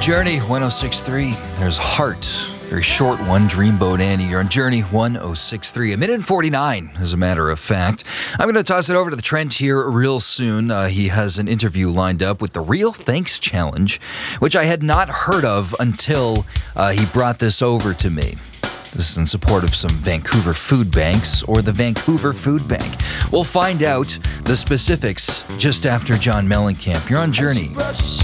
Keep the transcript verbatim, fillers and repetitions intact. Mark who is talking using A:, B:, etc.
A: Journey one oh six point three. There's Heart. Very short one. Dreamboat Annie. You're on Journey one oh six point three. A minute and forty-nine, as a matter of fact. I'm going to toss it over to the Trent here real soon. Uh, he has an interview lined up with the Real Thanks Challenge, which I had not heard of until uh, he brought this over to me. This is in support of some Vancouver food banks or the Vancouver Food Bank. We'll find out the specifics just after John Mellencamp. You're on Journey.